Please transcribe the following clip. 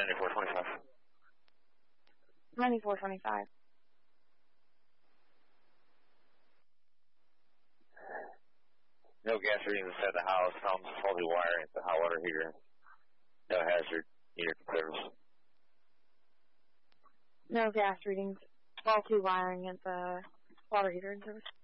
9425. 9425. No gas readings inside the house. Found faulty wiring at the hot water heater. No hazard. Heater service. No gas readings. Faulty wiring at the water heater in service.